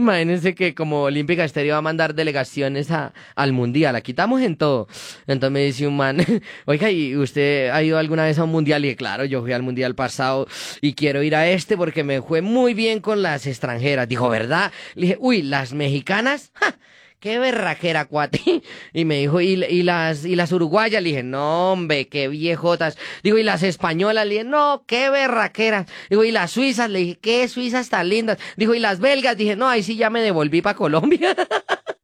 imagínense que como Olímpica Estéreo va a mandar delegaciones al Mundial, aquí estamos en todo. Entonces me dice un man, oiga, ¿y usted ha ido alguna vez a un Mundial? Y dije, claro, yo fui al Mundial pasado y quiero ir a este porque me fue muy bien con las extranjeras. Dijo, ¿verdad? Le dije, uy, ¿las mexicanas? ¡Ja! Qué berraquera, cuate. Y me dijo, ¿y las uruguayas? Le dije, no, hombre, qué viejotas. Digo, ¿y las españolas? Le dije, no, qué berraqueras. Digo, ¿y las suizas? Le dije, qué suizas tan lindas. Dijo, ¿y las belgas? Dije, no, ahí sí ya me devolví para Colombia.